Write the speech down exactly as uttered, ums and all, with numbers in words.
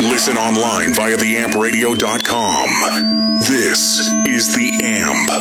Listen online via the amp radio dot com. This is The Amp.